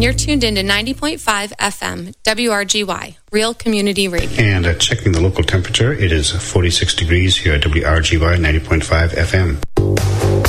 and you're tuned into 90.5 FM, WRGY, Real Community Radio. And checking the local temperature, it is 46 degrees here at WRGY 90.5 FM.